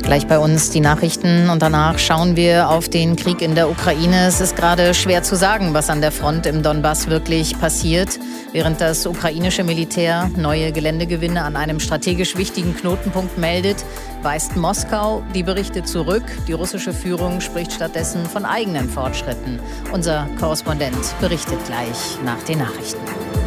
Gleich bei uns die Nachrichten und danach schauen wir auf den Krieg in der Ukraine. Es ist gerade schwer zu sagen, was an der Front im Donbass wirklich passiert. Während das ukrainische Militär neue Geländegewinne an einem strategisch wichtigen Knotenpunkt meldet, weist Moskau die Berichte zurück. Die russische Führung spricht stattdessen von eigenen Fortschritten. Unser Korrespondent berichtet gleich nach den Nachrichten.